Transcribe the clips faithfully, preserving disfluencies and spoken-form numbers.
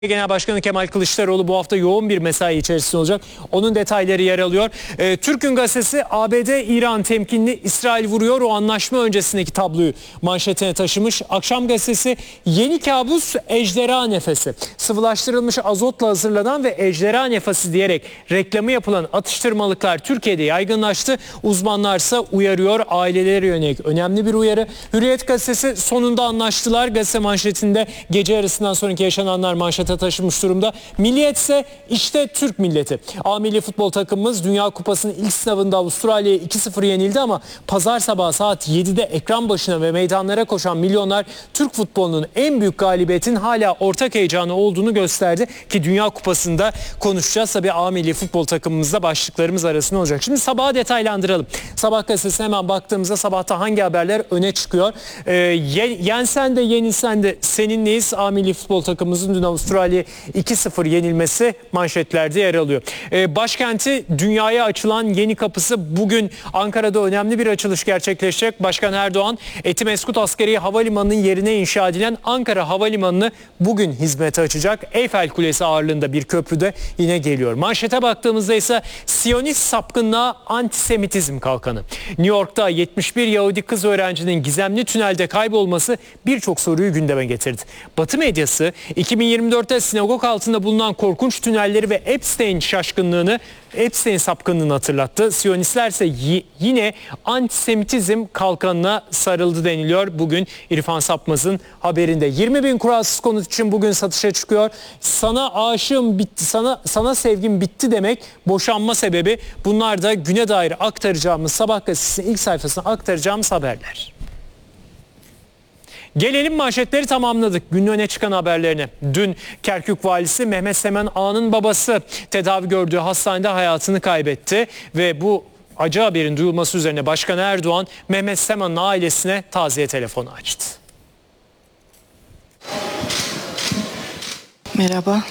Genel Başkanı Kemal Kılıçdaroğlu bu hafta yoğun bir mesai içerisinde olacak. Onun detayları yer alıyor. Ee, Türk'ün gazetesi A B D İran temkinli, İsrail vuruyor. O anlaşma öncesindeki tabloyu manşetine taşımış. Akşam gazetesi yeni kabus ejderha nefesi. Sıvılaştırılmış azotla hazırlanan ve ejderha nefesi diyerek reklamı yapılan atıştırmalıklar Türkiye'de yaygınlaştı. Uzmanlarsa uyarıyor, ailelere yönelik önemli bir uyarı. Hürriyet gazetesi sonunda anlaştılar. Gazete manşetinde gece yarısından sonraki yaşananlar manşete taşımış durumda. Milliyet ise işte Türk milleti. A milli futbol takımımız Dünya Kupası'nın ilk sınavında Avustralya'ya iki sıfır yenildi ama pazar sabahı saat yedide ekran başına ve meydanlara koşan milyonlar Türk futbolunun en büyük galibiyetin hala ortak heyecanı olduğunu gösterdi ki Dünya Kupası'nda konuşacağız. Tabii A milli futbol takımımızda başlıklarımız arasında olacak. Şimdi sabahı detaylandıralım. Sabah gazetesine hemen baktığımızda sabahta hangi haberler öne çıkıyor? Ee, yensen de yenilsen de seninleyiz. A milli futbol takımımızın dün Avustralya iki sıfır yenilmesi manşetlerde yer alıyor. Ee, başkenti dünyaya açılan yeni kapısı bugün Ankara'da önemli bir açılış gerçekleşecek. Başkan Erdoğan Etimeskut Askeri Havalimanı'nın yerine inşa edilen Ankara Havalimanı'nı bugün hizmete açacak. Eyfel Kulesi ağırlığında bir köprüde yine geliyor. Manşete baktığımızda ise Siyonist sapkınlığa antisemitizm kalkanı. New York'ta yetmiş bir Yahudi kız öğrencinin gizemli tünelde kaybolması birçok soruyu gündeme getirdi. Batı medyası iki bin yirmi dörtte sinagog altında bulunan korkunç tünelleri ve Epstein şaşkınlığını, Epstein sapkınlığını hatırlattı. Siyonistler ise y- yine antisemitizm kalkanına sarıldı deniliyor. Bugün İrfan Sapmaz'ın haberinde. yirmi bin kuralsız konut için bugün satışa çıkıyor. Sana aşığım bitti, sana sana sevgim bitti demek boşanma sebebi. Bunlar da güne dair aktaracağımız Sabah gazetesinin ilk sayfasına aktaracağımız haberler. Gelelim manşetleri tamamladık. Günün öne çıkan haberlerine. Dün Kerkük valisi Mehmet Semen Ağa'nın babası tedavi gördüğü hastanede hayatını kaybetti ve bu acı haberin duyulması üzerine Başkan Erdoğan Mehmet Semen'in ailesine taziye telefonu açtı. Merhaba.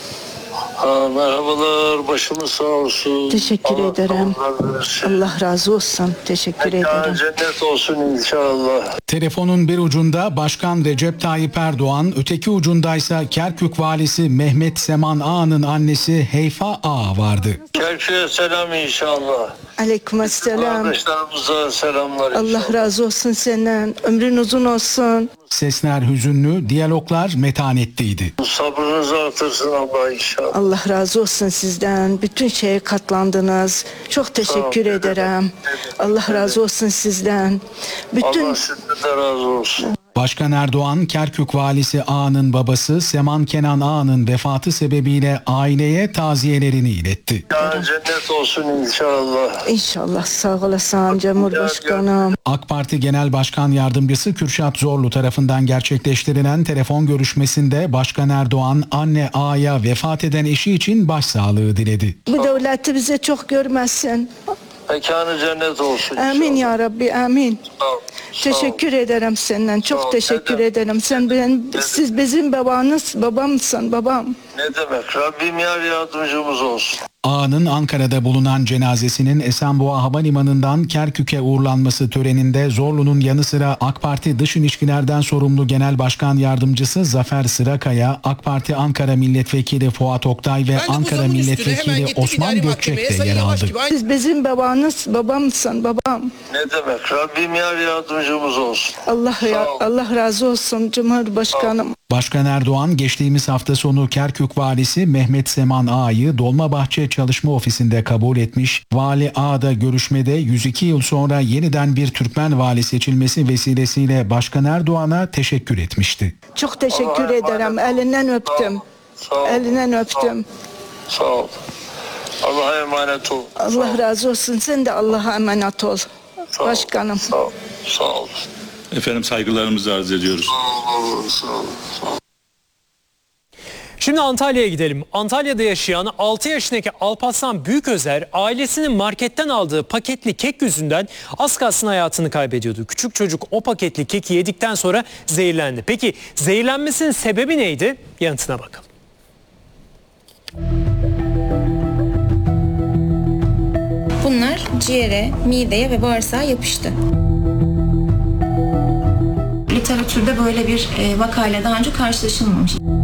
Ha, merhabalar, başımız sağ olsun. Teşekkür Allah ederim. Allah, Allah razı olsun. Teşekkür Mekanı ederim. cennet olsun inşallah. Telefonun bir ucunda Başkan Recep Tayyip Erdoğan, öteki ucundaysa Kerkük valisi Mehmet Seman Ağa'nın annesi Heyfa Ağa vardı. Kerkük'e selam inşallah. Aleykümselam. Kardeşlerimize selamlar Allah inşallah. razı olsun senden. Ömrün uzun olsun. Sesler hüzünlü, diyaloglar metanetliydi. Sabrınızı artırsın Allah inşallah. Allah razı olsun sizden. Bütün şeye katlandınız. Çok teşekkür ol, ederim. evet, Allah evet. razı olsun sizden. Bütün Allah sizden de razı olsun. Başkan Erdoğan, Kerkük valisi Ağa'nın babası Seman Kenan Ağa'nın vefatı sebebiyle aileye taziyelerini iletti. Mekanı cennet olsun inşallah. İnşallah sağ olasın Cumhurbaşkanım. AK Parti Genel Başkan Yardımcısı Kürşat Zorlu tarafından gerçekleştirilen telefon görüşmesinde Başkan Erdoğan, anne Ağa'ya vefat eden eşi için başsağlığı diledi. Bu devleti bize çok görmesin. Mekanı cennet olsun inşallah. Amin ya Rabbi, amin. Sağ ol, sağ ol. Teşekkür ederim senden. Çok Sağ ol. teşekkür Neden? ederim. Sen ben, siz bizim babanız, babamsın, babam. Ne demek? Rabbim yar yardımcımız olsun. Ağa'nın Ankara'da bulunan cenazesinin Esenboğa Havalimanı'ndan Kerkük'e uğurlanması töreninde Zorlu'nun yanı sıra AK Parti Dış İlişkilerden sorumlu Genel Başkan Yardımcısı Zafer Sırakaya, AK Parti Ankara Milletvekili Fuat Oktay ve Ankara Milletvekili Osman Gökçek de yer aldı. Siz bizim babanız, babamsın, babam. Ne demek? Rabbim yar yardımcımız olsun. Allah ya, Sağ ol. Allah razı olsun Cumhurbaşkanım. Başkan Erdoğan geçtiğimiz hafta sonu Kerkük valisi Mehmet Seman Ağa'yı Dolmabahçe Çalışma Ofisi'nde kabul etmiş. Vali Ağa'da görüşmede yüz iki yıl sonra yeniden bir Türkmen vali seçilmesi vesilesiyle Başkan Erdoğan'a teşekkür etmişti. Çok teşekkür Allah'a ederim. emanet ol. Elinden öptüm. Sağ ol. Elinden Sağ ol. öptüm. Sağ ol. Allah'a emanet ol. Sağ Allah ol. razı olsun. Sen de Allah'a emanet ol. Sağ ol. Başkanım. Sağ ol. Sağ ol. Efendim saygılarımızı arz ediyoruz. Sağ ol. Sağ ol. Sağ ol. Şimdi Antalya'ya gidelim. Antalya'da yaşayan altı yaşındaki Alparslan Büyüközer ailesinin marketten aldığı paketli kek yüzünden az kalsın hayatını kaybediyordu. Küçük çocuk o paketli keki yedikten sonra zehirlendi. Peki zehirlenmesinin sebebi neydi? Yanıtına bakalım. Bunlar ciğere, mideye ve bağırsağa yapıştı. Literatürde böyle bir e, vakayla daha önce karşılaşılmamış.